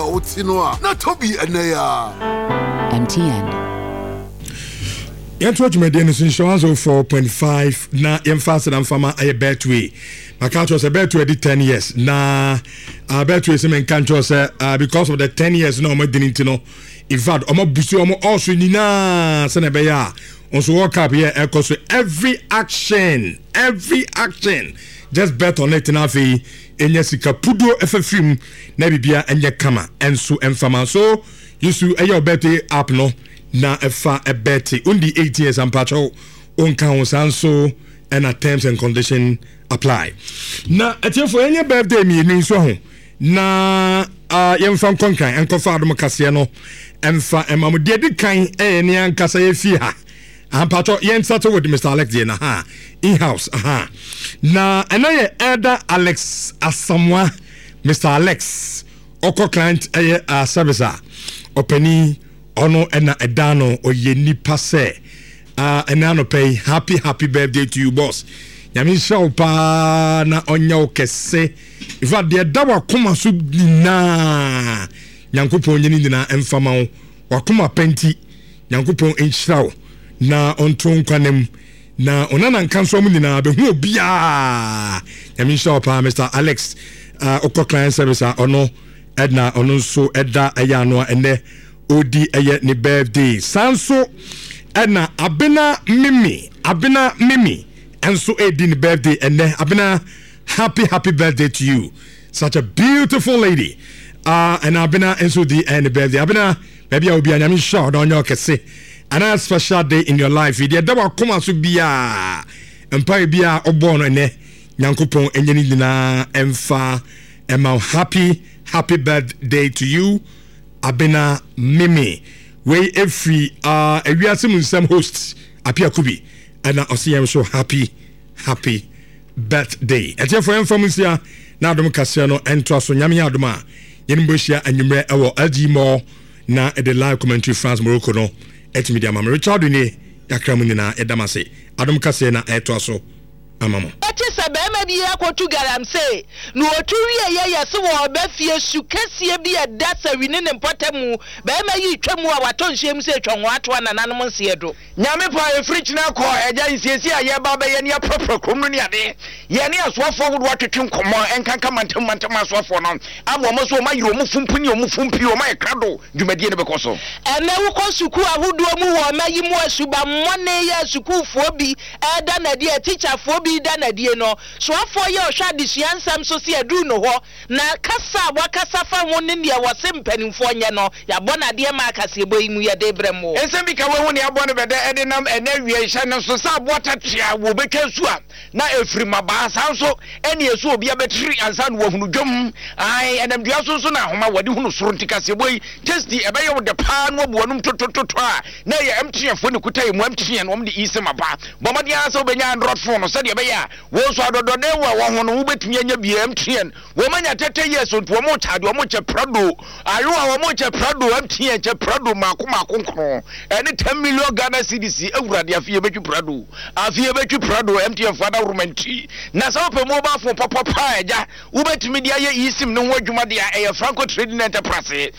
Otinoa, not Toby and Naya. MTN. Yentwa Jumedian insurance of 4.5 na faster than farmer a betway. My country was a betway did 10 years. Na betway semen country was because of the 10 years no more didn't know. In fact, omo busi omo also nina senebeya. Also walk up here because every action just bet on it na fi enyesika pudo efefim na bibia enye kama enso enfama. So you su eyo betway app no na efa ebeti undi 8 years ampacho onka onsanso and terms and condition apply na etiefo enye birthday mi ni so ho na yemfa konkan enkofa adom kase no emfa emamode di kan ni ankasa ye fi ha ampacho yen settle with Mr. Alex na ha in house na enaye elder Alex Asamwa Mr. Alex oko client servicer openi ono ena edano oyeni pase enano pay happy birthday to you boss nyame show pa na onya okese ifa de dawa koma so dina nyankopon nyini dina emfama wakoma penti nyankopon enhyiraw na onton kwanem na onana nkanso mu dina be hu obia nyame show pa Mr. Alex okko client service ono edna ono so edda ayano ene odi eye ni birthday sanso ena abena mimi enso edi ni birthday ene abena happy birthday to you, such a beautiful lady and abena enso di any birthday abena maybe I will be anyami sure on your kese and special day in your life the dawa koma so bia empa bia obono ene nyankopon enyeni dina emfa ema happy birthday to you abena mimi we every ewiase munsam host apia kubi and osiyam so happy birthday ete for information na adom kase no entwa so nyame adoma yenimbohia anwumre ewo LG Mall na the live commentary France Morocco no et media mama Richard ni yakramu ni na edamase adom kase na etwa so amamo ati sabema bi akotu garam se no otuwi ye so wo ba fie su kasie bi adasa wini ne mpotemu ba ma yi twemu a watonhiem se twonwo ato ananom nse do nyame pa efrich na ko eja isiesi aye ba ba ye ne apropro krom no ne ade ye ne asofo wodo atwetwe nkomo enkanka mantam asofo no amo mo so ma yiro mu fumpuni o mu fumpi o ma ekrado dwumadie ne bekoso ene wo ko suku ahodo mu wo ma yi mu asuba mmone ye suku fo bi eda na die teacher fo da na die no so afọ ye ohwa disuansam so se adu no ho na kasa wakasa fa ho ne ne wose mpanimfo nye no ya bona de ma akase boyi mu ye de bremo ensem bi ka we ho ne abone bede ede nam ena wie hya no so sa bota tia wo betwa su a na efri maba san so ene esu obi abetri ansa no wahunu dwom ai enam dua so na homa wade hunu soro ntikase boyi testi ebe ye wo de pa no obuanum totototo a na ye MTN ne kutai mu MTN no de ise maba bomade ansa obenya Android phone so de ya wo so adodode wo hono wo betumi anya bi MTN wo manya tete years onto wo mo chade wo mo che Prado ayo wo mo che Prado MTN che Prado mako nkro ene 10 million Ghana cedis awurade afie betwi Prado MTN fada romanti na so pe mobile phone papa eja wo betumi dia ye isim ne ho adwuma dia e Franco Trading Enterprise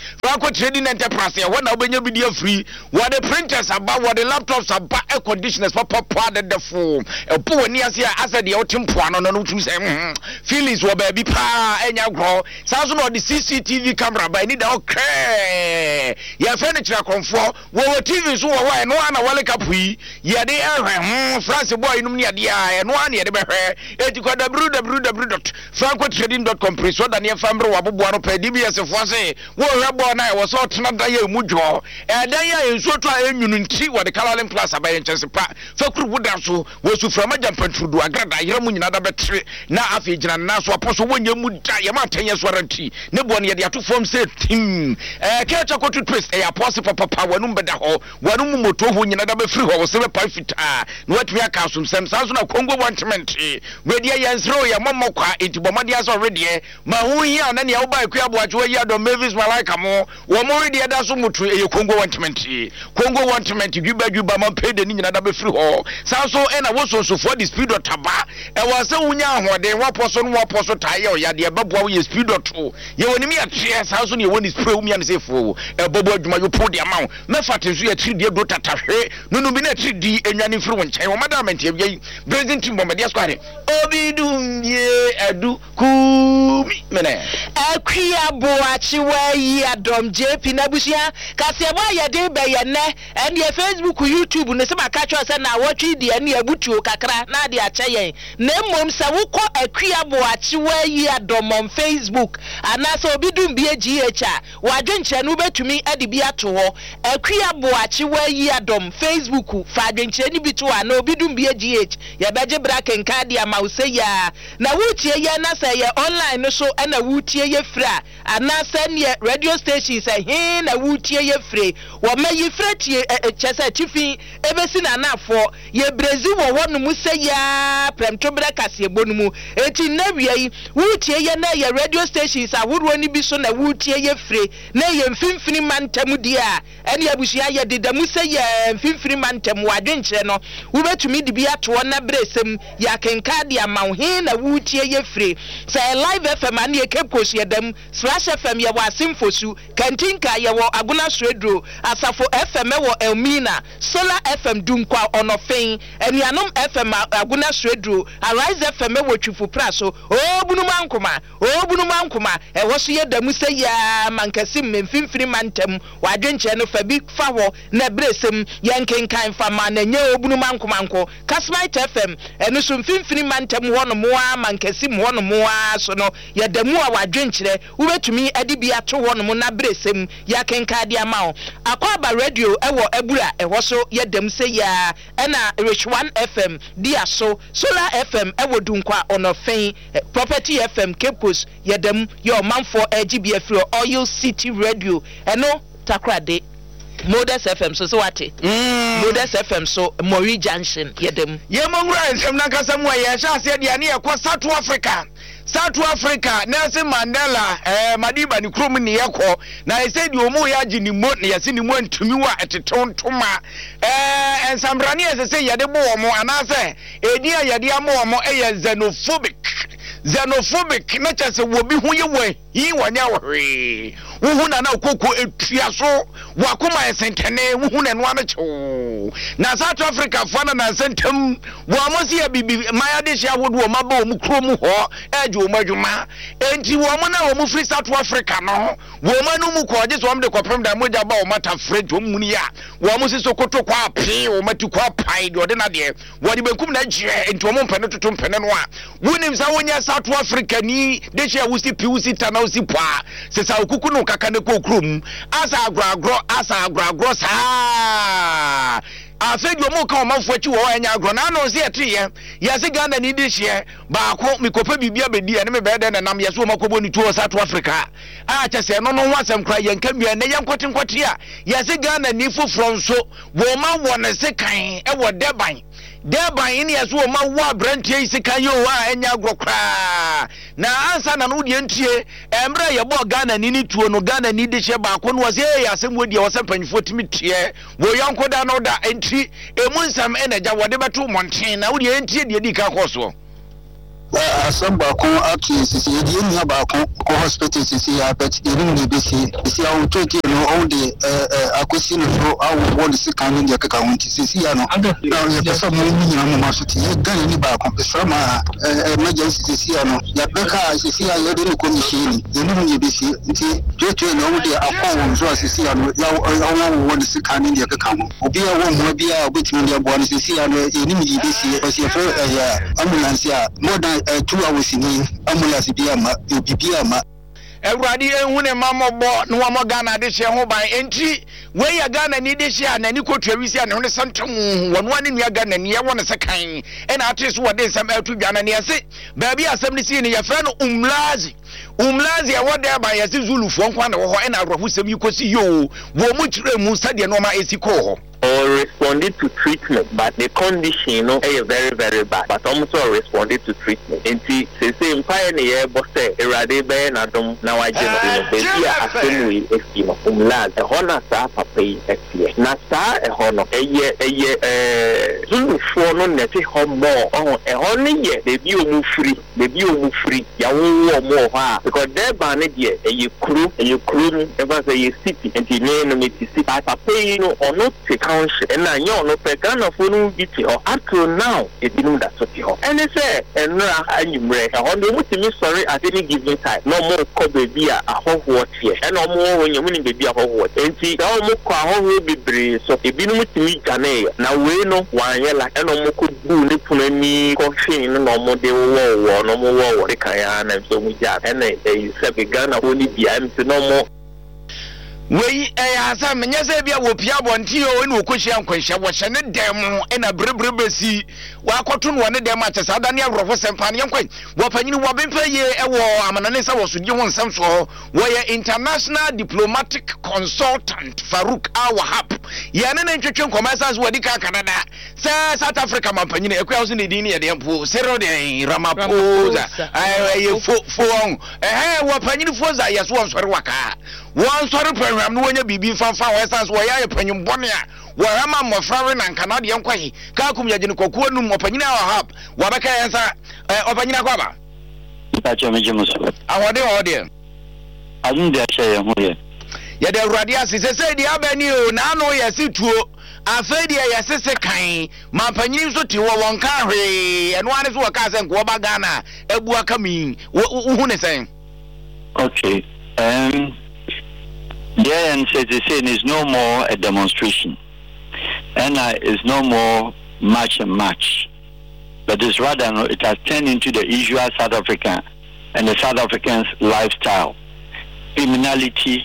wo na obenya bi dia free wo the printers aba wo the laptops aba air conditioners papa the phone e po woni ase asa de otimpo ano no tumi say feelings wo ba bi pa enya gro sa so no the CCTV camera ba ni da okay ya furniture konfo wo TV so wo wa no ana wale kapui ye de France boy num ni ade a no ana ye de behwe etikwa www.francotrading.com so da ne fambre wo abobo no pa DBS fo se wo hwebo na wo so tena da ye mudwo dan ya enso to a enwunu nti wo de Caroline Plus abaye nchese pa fakuru buda so wo su frama jampantrudu agrada yera mu nyina da betre na afi gina na so aposo wonya mu da ye ma tanye so ranti ne bo ne ye de ato form say tim kecha ko toothpaste ya pose papa wanum beda ho wanum moto ho nyina da be free ho wo se be pa fita no watumi aka asumsem sa so na Congo wantement we de ye nsro ye momokwa etibomade aso rede ma hu hia na ne wo ba akua boacho yi adom Mavis Malaika mo wo mo rede da so mutu ye Congo wantement dwuba ma pede ni nyina da be free ho sa so e na wo so for the speed taba e was say unya ahode waposo no waposo taye o ya de beboa we speed to ye woni me atre sa so ne woni spray umi an say fo e bobo adwuma yo po de ama me fate so ye tri de do tatahwe no bi na tri di enwane firi won nchen wo madam ante bi president Bombardier square obi dum ye adu kumi mene akria boachi wa yi adom JP na busia kase bo ye de be ye ne and ye Facebook YouTube ne se maka cho se na wotwi de ne abutuo kakra na de ache yen na mmom se wokọ akria boachi wa yi adom on Facebook ana so obi dum bi GH a wadwenche no betumi ade bi ato ho akria boachi wa yi adom Facebook fa adwenche ni bi to ana obi dum bi GH ye beje braken card ya mause ya na wutie ye na se ye online no so na wutie ye fra ana se ne radio station se he na wutie ye fre wo ma ye fra tie chese tifi ebesi na nafo ye Brazil wo wonu mu se ya premto brakase ebonu mu eti na wiai wutie ye na ye radio stations awuro ni bi so na wutie ye fre na ye mfimfini mantam dia ene abusia ye dedamu se ye mfimfini mantam wadwenche no wo betumi de bi ato na bresem ya kenka dia manhe na wutie ye fre se live FM ani ye kepkosi yedam Splash FM ye wa simfosu kantinka ye wo aguna sredro asafo FM wo Elmina Solar FM dunkwa onofen enianom FM aguna sredro Arise FM wo twifu praso obunu mankoma e wo so yedam se ya mankasim memfimfiri mantem wadwenche no fa bi fa ho na bresem yenkenkan fa ma na nye obunu mankomanko Kasmite FM eno so mfimfiri mantem hono moa mankasim hono moa so no yedam a wadwenche wo betumi ade bi ato hono mo na bresem ya kenka de ama Akwaba radio ewo ebura ewo so yedam se ya ena Rich 1 FM dia so Solar FM ewo dunkwa onofen Property FM Kepos yedam yo manfo GBF Oil City Radio eno takrade Modest FM so wate Modest FM so Mori Junction yedam ye mongura ensem na kasam wa ye sha se dia ne ye kwa South Africa Nelson Mandela Madiba ni krom ni yekọ na ese di omu ya ji ni mo na yesi ni mo ntumi wa etetontoma ensambrani ese se yede bo omo anase edi yede amo omo xenophobic na chese wo bi hu ye we yi wanya wahwe wo na kokko etua so wakoma esentene wo na no amecho na South Africa fana na sentem wo amosi ya bibi maya de sha wodo maba o mu krom ho eju madwuma enti wo mo na wo mu free South Africa no wo manu mu ko je so de kopem da moja ba o mata fred o mu ni ya wo mo si sokoto kwa ape o matu kwa pai de ode na de wo de benkum na gye enti wo mo mpene toto mpene no a wonim sa wonya South Africa ni de sha wusi piusi ta na wusi pwa se sa okuku no kaka ne ko krom asa agragro sa afedi omo ka omafo achi wo anya agro na no se etriye ya se Ghana ni de hye ba ko mikopa bibia bedi ene me be de na nam ya so makobo ni tuo South Africa a cha se no ho asem kra ye nkamia na ye nkote a ya se Ghana ni foforo nso wo ma wo ne se kan e wo Deban ini yaso ma wa brantie isika yo a enya grokra na ansa na no de ntie emra ye bo Ghana ni tuo no Ghana ni de hye ba ko no wase ya asem wodi ya wase panfo timi tie wo yanko da no da enti emu nsam enaja wode beto monten na wo de ntie de di ka koso asem ba ko ati sisi di ni ba ko hospital sisi ya bet irin ni bisi ya to ti no all the akosi no so awu won sika ni de kaka won ti sisi ya no na ye pesa mo ni na mo maso ti ye Ghana ni ba ko pesama emergency sisi ya no ya beka sisi ya ye de ni komishini ye ni bisi nti to no de akọ won so sisi ya no ya won sika ni de kaka won obi ya won mo bi ya obetimi de abo ni sisi ya no ye ni bisi o se for ambulance ya more than 2 hours ni ambulance biama Everybody ehun ne mamobo no wamo Ghana de hye ho ban enti we ya Ghana ni de hye na ni kotwawisi a ne ho santam wonu ani nua Ghana ni ye wona sekan e na ate so wode nsam atu dwana ne yese baabi asem ni si ne ye fra no umlazi e wode ba yese zulufo nkwa na wo ho e na agroho sem yikosi yo wo mu kire mu stade no ma esiko ho responded to treatment, but the condition, you know, is very, very bad. But also responded to treatment. And see, same pioneer, but say, Erade Ben Adam, now I generally, baby, I assume if you know, lad, a honor, Papa, Nasa, a honor, Zulu for no netty home more, a honey, yet, the view move free, Yawu more, because they're banned yet, a crew, ever say a city, and the name of it is Papa, you know, or not to township, and I know no pecan of one duty or up to now, it didn't that sort of. And they say, and I'm ready. I want to sorry at any given time. No more could be a whole watch here, and no more when you're winning baby a whole watch. And see, all more will be brave. So if you know to meet Canay, now we know why you're like, and no more could do it for me, coffee, no more they war, no more war, the Kayan, and so we got, and they said, began only be empty no more. We asa menya se bia wo pia bonti o ne okohia nkwanhia wo hye ne dem e na brebrebesi wa akoto no ne dem atesa da ne abrofo sempa ne nkwan wo panyini wo bempa ye e wo amanane sa wo so di ho nsem so wo ye international diplomatic consultant Farouk Al-Wahab ye ne ntwetwe commercials wo di ka Canada sa South Africa mampanyini ekwa wo so ne di ne ye dem po Cyril Ramaphosa ye fo wo panyini foza ye so wonsore waka wonsore program no wonya bibi fanfa wesans wo ya panyum bone a wo rama mofrawe na Canada ye nkwahi ka kum yagene kokuo num opanyina Al-Wahab wo beka yensa opanyina kwa ba Pacho mejemuso awode azun de ache ye ho ye ye de urade asese di abani o na no ye situo afedi ye sese kan mampanyini so ti wo wonka hwe eno ane so wo ka se nko ba Ghana ebu aka mi hu ne sen. Okay, yeah, and says is no more a demonstration, and is no more match and match, but it's rather it has turned into the usual South African and the South Africans' lifestyle, criminality,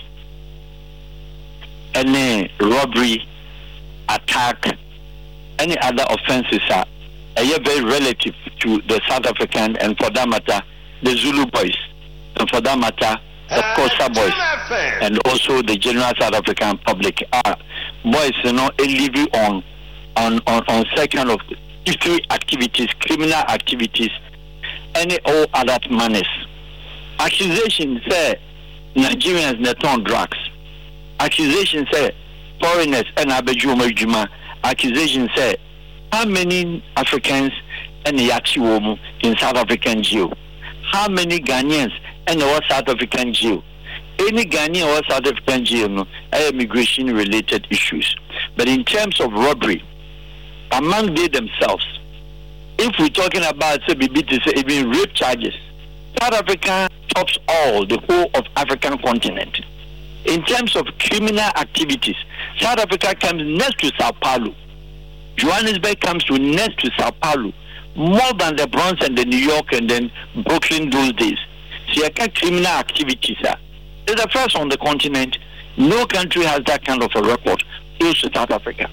any robbery, attack, any other offences are very relative to the South African and for that matter the Zulu boys, and for that matter the Xhosa boys, and also the general South African public are boys, you know, living on second of history activities, criminal activities, any all other manners. Accusations say Nigerians net on drugs. Accusations say foreigners and Abejuma. Accusations say how many Africans and Yachiwomu in South African jail? How many Ghanaians and the South African jail? Any Ghanaian or South African jail, no, immigration related issues. But in terms of robbery, among they themselves, if we're talking about even rape charges, South Africa tops all the whole of African continent. In terms of criminal activities, South Africa comes next to Sao Paulo. Johannesburg comes to next to Sao Paulo, more than the Bronx and the New York and then Brooklyn those days. So criminal activities are. It's the first on the continent. No country has that kind of a record close to South Africa.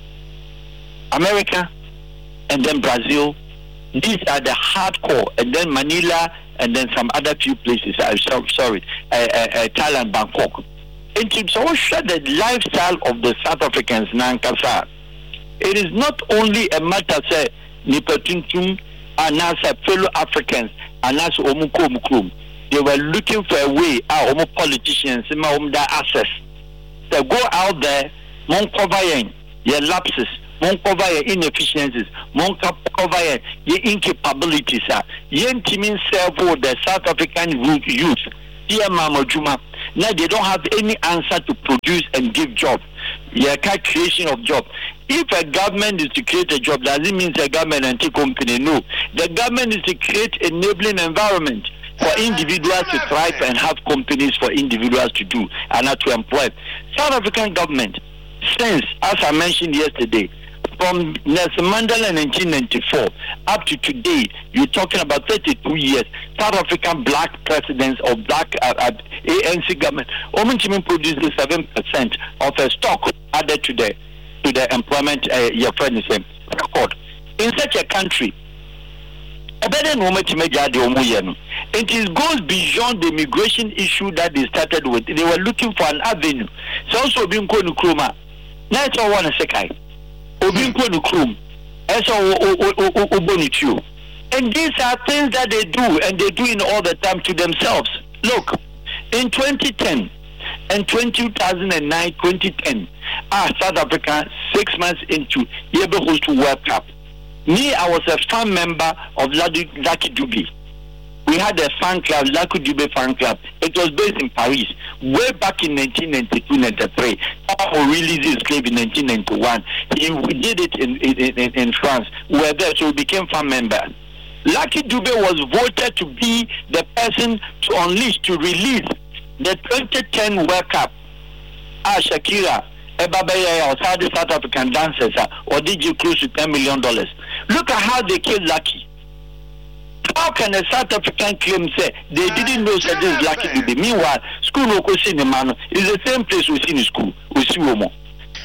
America and then Brazil, these are the hardcore, and then Manila and then some other few places. Thailand, Bangkok. And it's also the lifestyle of the South Africans, Nankasa. It is not only a matter, say, Nipatuntum, and as fellow Africans, and as Omukum. They were looking for a way, our politicians, that access. They go out there, mon cover your lapses, mon cover your inefficiencies, mon cover your incapabilities. Yen teaming serve the South African youth. Dear Mama Juma, now they don't have any answer to produce and give job. Creation of job. If a government is to create a job, does it mean the government and company? No. The government is to create enabling environment for individuals to thrive and have companies for individuals to do and not to employ. South African government, since, as I mentioned yesterday, from Nelson Mandela in 1994 up to today, you're talking about 32 years, South African black presidents or black ANC government only produces 7% of a stock added to the employment your friend is saying record. In such a country, it goes beyond the immigration issue that they started with. They were looking for an avenue. So also being called Nkrumah. Now it's all one second. Obinko no krum. Eso obonichu. And these are things that they do, and they do it all the time to themselves. Look, in 2010 and 2009, 2010, South Africa 6 months into Yebe host to World Cup. Me, I was a fan member of Lucky Dube. We had a fan club, Lucky Dube fan club. It was based in Paris, way back in 1992-93. Papa released his club in 1991. We did it in France. We were there, so we became fan members. Lucky Dube was voted to be the person to release the 2010 World Cup. Shakira, Ebabaya, or South African dancers, or did you close to $10 million? Look at how they killed Lucky. How can a South African claim say they didn't know that this is Lucky Dube? Meanwhile, school no go see the man is the same place we see in school. We see woman.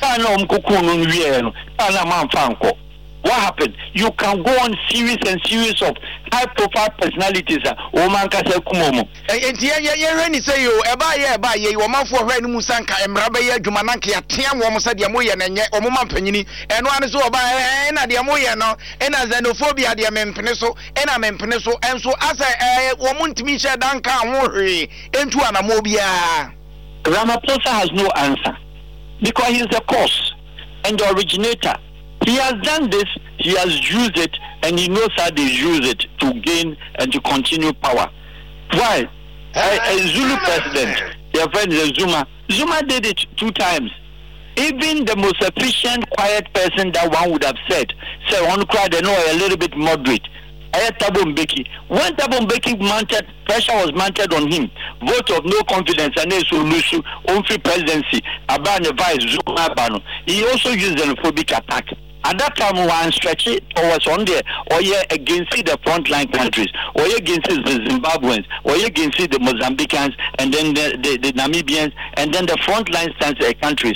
What happened? You can go on series and series of high-profile personalities. Oman kase kumomo. Enti say you eba ye omanfo hwe no musanka emrabe ye adwumananka ya tea wo say de moye na nye omoma mpanyini eno ane so oba na de moye no ena xenophobia de mempene so ena mempene so enso asa wo muntimi hye danka ho hwe entu anamo bia. Ramaphosa has no answer because he is the cause and the originator. He has done this, he has used it, and he knows how they use it to gain and to continue power. Why? A Zulu president, your friend Zuma did it 2 times. Even the most efficient, quiet person that one would have said, one cried, they know a little bit moderate. Thabo Mbeki. When Thabo Mbeki pressure was mounted on him, vote of no confidence and Lusu, unfree presidency, Abane Vice, Zuma Bano. He also used xenophobic attack. At that time, one stretch it was on there, or against the frontline countries, or against the Zimbabweans, or against the Mozambicans, and then the Namibians, and then the frontline countries.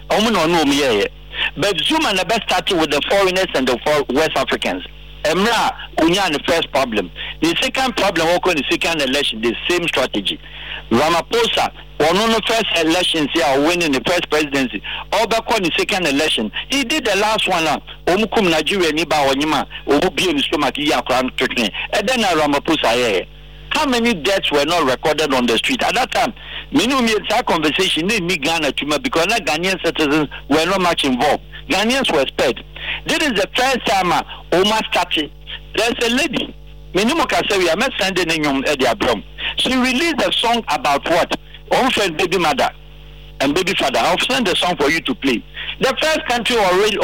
But Zuma never started with the foreigners and the West Africans. Emra Unya the first problem. The second problem, the second election, the same strategy. Ramaphosa, one of the first elections here, winning the first presidency. Obako in the second election, he did the last one. Omukum Nigeria niba wanyima, obi in stomach ya crown treatment. And then Ramaphosa here. How many deaths were not recorded on the street at that time? Many that conversation didn't meet Ghana because Ghanaian citizens were not much involved. Ghanaians were spared. This is the first time Omar started. There's a lady, Minimoka, I met Sunday in Eddie Abram. She released a song about what? Unfriend baby mother and baby father. I'll send the song for you to play. The first country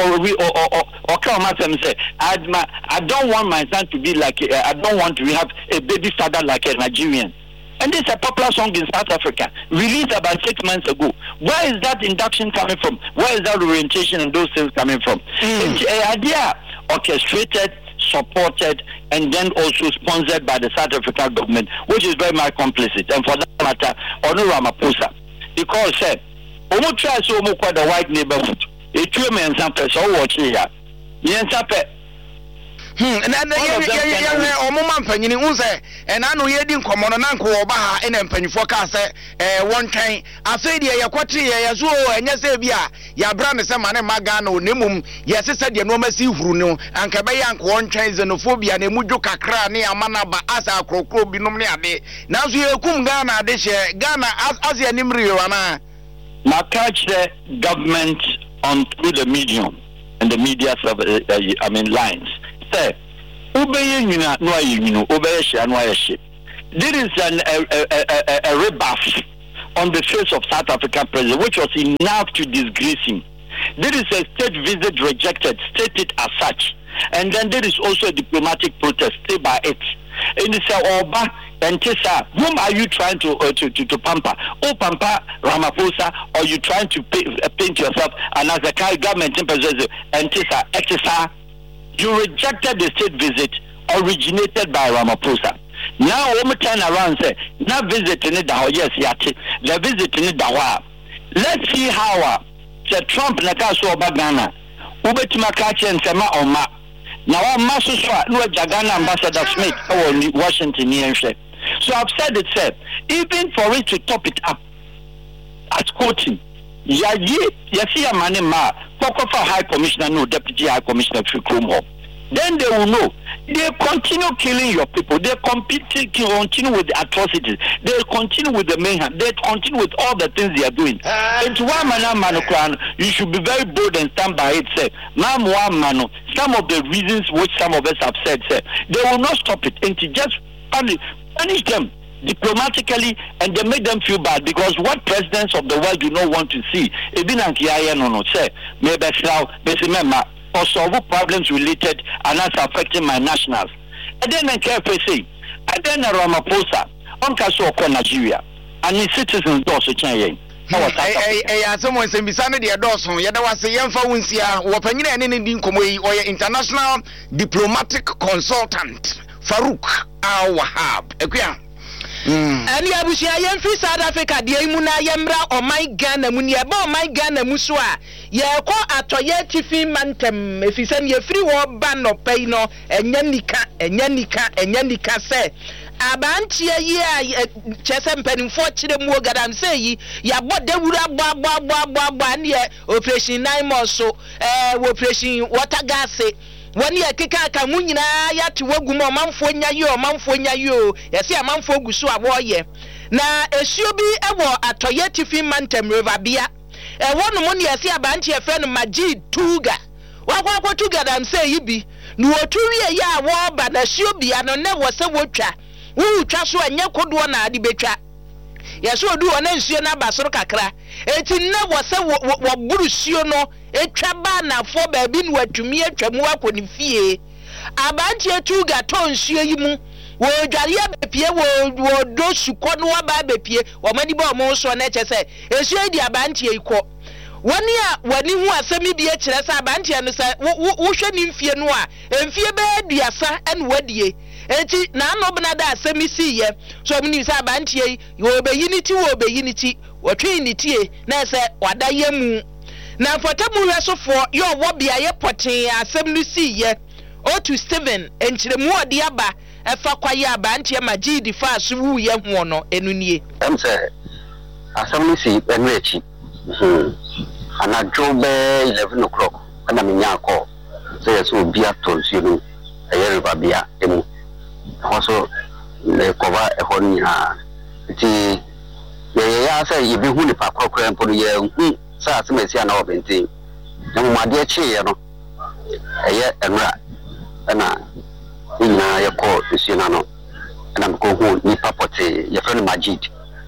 or come out and say, I don't want my son to be like, I don't want to have a baby father like a Nigerian. And this is a popular song in South Africa, released about 6 months ago. Where is that induction coming from? Where is that orientation and those things coming from? It's an idea orchestrated, supported, and then also sponsored by the South African government, which is very much complicit. And for that matter, Onu Ramaphosa. Because Omo try so Omo kwa the white neighborhood. It two men sample so watch here. Yen sample. And then Omoma Penny Unse, and I know ye didn't come on an uncle Obaha and Penny Forecast one time. I said, Yaquati, Yazuo, and Yasabia, Yabran, some man, Magano, Nimum, yes, said you no mercy, Bruno, and Kabayan, one time, xenophobia, and Mujuka Crani, Amanaba, Asa, Crocro, Binomiade. Now you come Ghana, this year, Ghana, as your Nimriana. Now catch the government on through the medium and the media, lines. Say, obey you know, obey she. This is a rebuff on the face of South African president, which was enough to disgrace him. There is a state visit rejected, stated as such, and then there is also a diplomatic protest. Stay by it. And they say, Oba and Tessa, whom are you trying to pamper? Oh, pamper Ramaphosa, or you trying to paint yourself and as a government representative and Tessa, you rejected the state visit originated by Ramaphosa. Now, when we turn around and say, now visiting it, yes, yati, the visiting it, let's see how Trump Nakaso Bagana, Ubetimakachi and Sama Oma. Now, I'm Masuswa, no Jagana Ambassador Smith, or Washington, so I've said it, sir, even for it to top it up, as quoting, Yasi Manema, Pokofa High Commissioner, no Deputy High Commissioner Fikrumo. Then they will know. They continue killing your people. They continue with the atrocities. They continue with the mayhem. They continue with all the things they are doing. It's one man, you should be very bold and stand by it. Say, some of the reasons which some of us have said, say, they will not stop it. And to just punish them diplomatically, and they make them feel bad, because what presidents of the world do not want to see, or solve problems related and that's affecting my nationals. And then I care for say, and then Ramaphosa, Onkaso Nigeria, and his citizens also change. Someone say Bisana the Dawson, Yadawa say Yamfa Winsia, Wapanya and Indian Komoi, or international diplomatic consultant, Farouk Al Wahab. Ani abushia yemfi South Africa de imuna yemra o my Ghana munia ba o my Ghana muso a ye ko atoye tifi mantem efisem ye free wo ba no pay no enya nika se abantie yi a chese mpanimfo kire mu ogadam say yi ya bode wura gba ne operation 9 months so operation water gas wani ekeka ka munyina ya te wagum omanfo nya yo yesi amanfo gusu aboye na esuo bi ewo atoye tifi mantem river bia wono mo ne yesi abanti efe no Majid Tuga wakwa Tuga dan say yibi no otuwie ya wo ba na esuo bia no ne wo se wotwa wo twa so anya kodo na ade betwa yeso odu ona nsuo na basoro kakra eti ne wo se wo burusuo no etwa ba na fo ba bi no atumi atwamu akoni fie abantie Tuga ton nsuo yi mu wo dware abepie wo do suko no ba abepie wo mani ba mo so na eche se esuo di abantie iko woni a wani hu asemi bi e kire se abantie no se wo hwe ni mfie no a emfie ba aduasa en wadie eti na anobna da asemi siye so mni se abantie wo be yiniti wo twi ni tie na se wada yemu na fotamu resofo yo wo bia ye poten asem no siye O2 Steven enchiremu odi aba efa kwaye abantie Majid fa so wu ye ho no enunie em se asem no si enwechi ana jobe 11 o'clock ana menya call so yes obi atonsuo no eye babia emu also le cover e honi ha ti ye ya say ye bi hu ni pa kokora mpo ye hu sa asem esi ana obenti na mo ade chi ye no eye enra ana ina ye ko esi na no ana ko hu ni papote ye friend Majid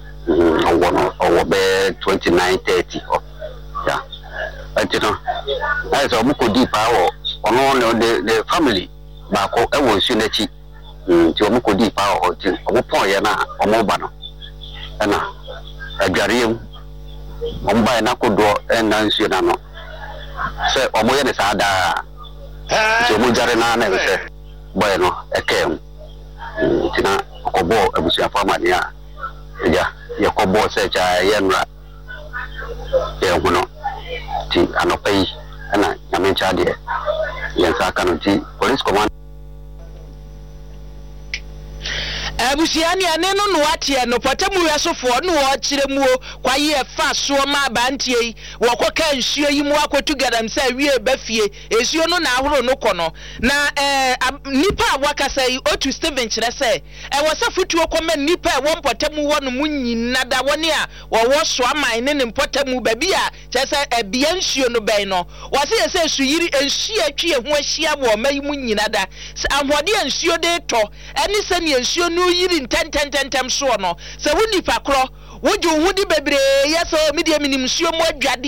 owo be 29:30 yeah no I so mo ko di pa wo ono the family ba ko e wo nsu na chi ti omo ko di pa o ti omo pon ye na omo ba no na adware omo ba na ko do na nsu na no se omo ye ne sa da ti omo jare na na se boy no ekem ti na ko bo abusu afama ni a ya ye ko bo se cha ye nra ye hono ti anopai ana nyamencha de yensa kanoti police command abusiani ane no watie no potamu yasofo no wo kire mu kwaye fa so ma abantie wo koka nsuo yi mu akotu gadam sa wie bafie esuo no na ahoro no kono na nipa wakasa yi O2 Steven kire se wo safutuo koma nipa wo potamu wo no munyina da woni a wo so aman ne potamu ba bia kese ebia nsuo no ben no wase yese suyiri ensuo atwie ho ahia wo mai munyina da ahode nsuo de to eni se ne nsuo no yiri ntentem so no se woni pakro woju hudi bebre yeso media minim nsuo mo adwade